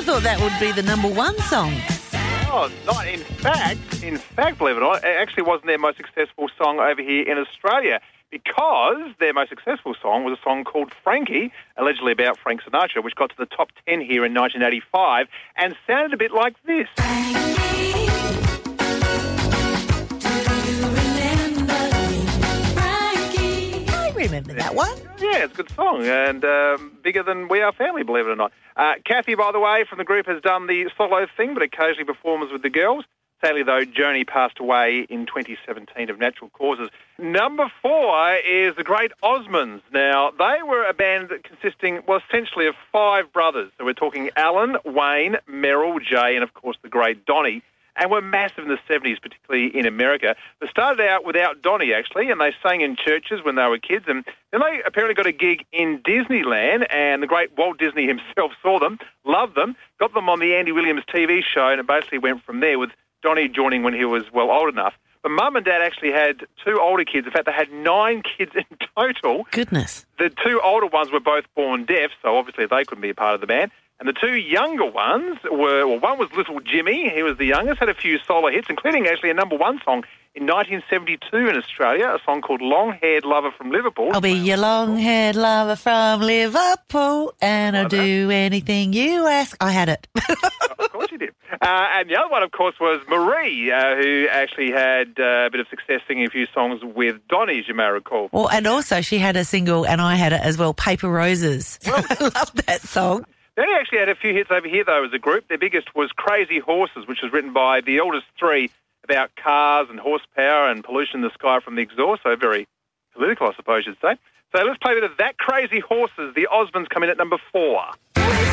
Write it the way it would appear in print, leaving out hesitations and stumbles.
thought that would be the number one song. Oh, not in fact, believe it or not, it actually wasn't their most successful song over here in Australia, because their most successful song was a song called Frankie, allegedly about Frank Sinatra, which got to the top 10 here in 1985 and sounded a bit like this. Remember that one? Yeah, it's a good song and bigger than We Are Family, believe it or not. Kathy, by the way, from the group has done the solo thing, but occasionally performs with the girls. Sadly, though, Joni passed away in 2017 of natural causes. Number 4 is the Great Osmonds. Now, they were a band consisting, well, essentially of 5 brothers. So we're talking Alan, Wayne, Merrill, Jay, and, of course, the great Donny. And were massive in the 70s, particularly in America. They started out without Donny, actually, and they sang in churches when they were kids. And then they apparently got a gig in Disneyland, and the great Walt Disney himself saw them, loved them, got them on the Andy Williams TV show, and it basically went from there, with Donny joining when he was, well, old enough. But Mum and Dad actually had 2 older kids. In fact, they had 9 kids in total. Goodness. The 2 older ones were both born deaf, so obviously they couldn't be a part of the band. And the 2 younger ones were, well, one was Little Jimmy, he was the youngest, had a few solo hits, including actually a number 1 song in 1972 in Australia, a song called Long-Haired Lover from Liverpool. I'll be your long-haired lover from Liverpool, and I'll do anything you ask. I had it. Of course you did. And the other one, of course, was Marie, who actually had a bit of success singing a few songs with Donny, as you may recall. Well, and also she had a single, and I had it as well, Paper Roses. Well, I love that song. They only actually had a few hits over here, though, as a group. Their biggest was Crazy Horses, which was written by the oldest 3 about cars and horsepower and pollution in the sky from the exhaust, so very political, I suppose you'd say. So let's play a bit of That Crazy Horses. The Osmonds come in at number 4.